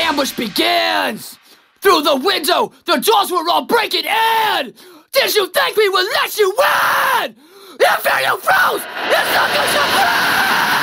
ambush begins! Through the window, the doors were all breaking in! Did you think we would let you win? If you froze, it's not gonna